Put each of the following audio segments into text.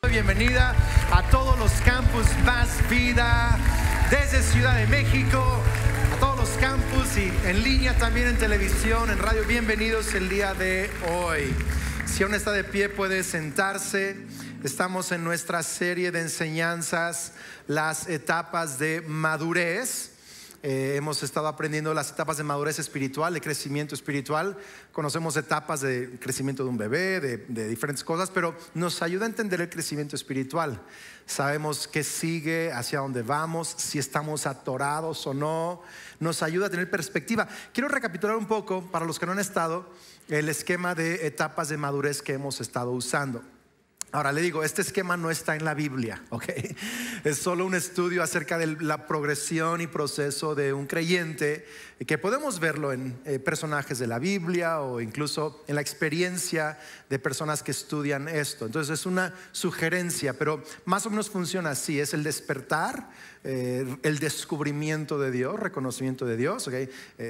bienvenida a todos los campus Más Vida desde Ciudad de México, a todos los campus y en línea también en televisión, en radio. Bienvenidos el día de hoy. Si aún está de pie puede sentarse. Estamos en nuestra serie de enseñanzas, las etapas de madurez. Hemos estado aprendiendo las etapas de madurez espiritual, de crecimiento espiritual. Conocemos etapas de crecimiento de un bebé, de diferentes cosas, pero nos ayuda a entender el crecimiento espiritual. Sabemos qué sigue, hacia dónde vamos, si estamos atorados o no. Nos ayuda a tener perspectiva. Quiero recapitular un poco, para los que no han estado, el esquema de etapas de madurez que hemos estado usando. Ahora le digo, este esquema no está en la Biblia, ¿ok? Es solo un estudio acerca de la progresión y proceso de un creyente, que podemos verlo en personajes de la Biblia o incluso en la experiencia de personas que estudian esto. Entonces es una sugerencia, pero más o menos funciona así. Es el despertar, el descubrimiento de Dios, reconocimiento de Dios, ¿ok?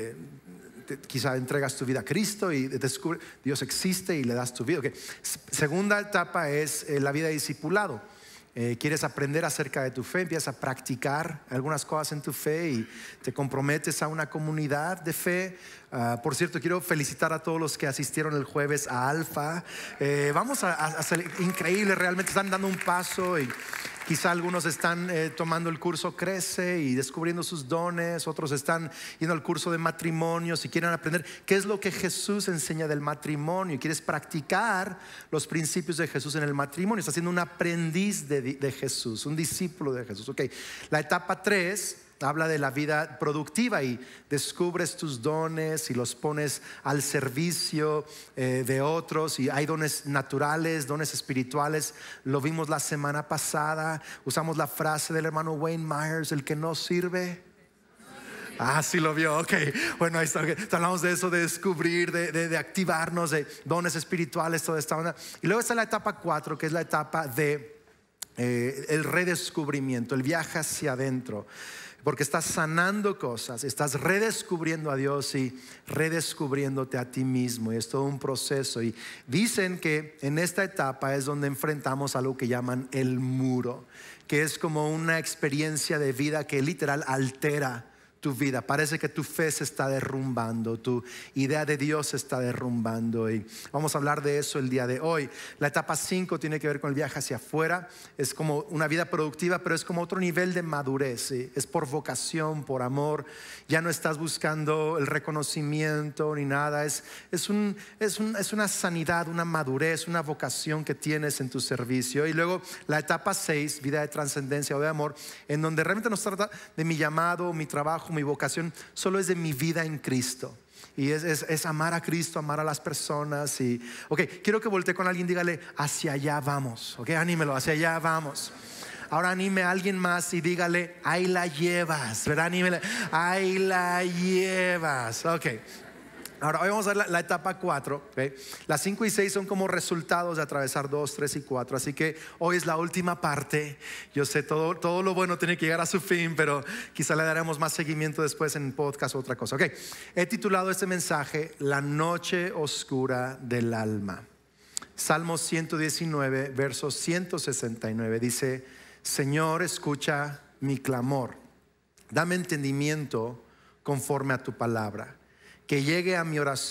Quizá entregas tu vida a Cristo y descubres Dios existe y le das tu vida. Okay. Segunda etapa es la vida de discipulado. Quieres aprender acerca de tu fe, empiezas a practicar algunas cosas en tu fe y te comprometes a una comunidad de fe. Por cierto, quiero felicitar a todos los que asistieron el jueves a Alfa. Vamos a hacer increíble, realmente están dando un paso y quizá algunos están tomando el curso Crece y descubriendo sus dones. Otros están yendo al curso de matrimonio. Si quieren aprender qué es lo que Jesús enseña del matrimonio y quieres practicar los principios de Jesús en el matrimonio, estás siendo un aprendiz de Jesús, un discípulo de Jesús. Okay. La etapa 3 habla de la vida productiva y descubres tus dones y los pones al servicio de otros. Y hay dones naturales, dones espirituales. Lo vimos la semana pasada. Usamos la frase del hermano Wayne Myers: el que no sirve. Ah, sí lo vio, ok. Bueno, ahí está. Hablamos de eso, de descubrir, de activarnos, de dones espirituales, toda esta onda. Y luego está la etapa 4, que es la etapa de el redescubrimiento, el viaje hacia adentro. Porque estás sanando cosas, estás redescubriendo a Dios y redescubriéndote a ti mismo. Y es todo un proceso. Y dicen que en esta etapa es donde enfrentamos algo que llaman el muro, que es como una experiencia de vida que literal altera tu vida. Parece que tu fe se está derrumbando, tu idea de Dios se está derrumbando, y vamos a hablar de eso el día de hoy. La etapa 5 tiene que ver con el viaje hacia afuera. Es como una vida productiva, pero es como otro nivel de madurez, ¿sí? Es por vocación, por amor. Ya no estás buscando el reconocimiento ni nada. Es una sanidad, una madurez, una vocación que tienes en tu servicio. Y luego la etapa 6, vida de trascendencia o de amor, en donde realmente no se trata de mi llamado, mi trabajo, mi vocación, solo es de mi vida en Cristo. Y es amar a Cristo, amar a las personas. Y quiero que voltee con alguien, dígale: hacia allá vamos. Anímelo, hacia allá vamos. Ahora anime a alguien más y dígale: ahí la llevas, ¿verdad? Anímele: ahí la llevas. Ahora hoy vamos a ver la etapa 4, ¿okay? Las 5 y 6 son como resultados de atravesar 2, 3 y 4. Así que hoy es la última parte. Yo sé, todo lo bueno tiene que llegar a su fin, pero quizá le daremos más seguimiento después en podcast o otra cosa. He titulado este mensaje: La noche oscura del alma. Salmo 119, verso 169 dice: Señor, escucha mi clamor, dame entendimiento conforme a tu palabra, que llegue a mi oración